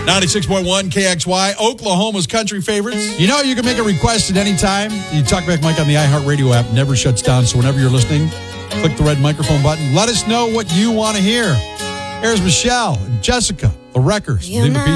96.1 KXY, Oklahoma's country favorites. You know, you can make a request at any time. You Talkback Mike on the iHeartRadio app never shuts down. So whenever you're listening, click the red microphone button. Let us know what you want to hear. Here's Michelle and Jessica, the Wreckers. Leave a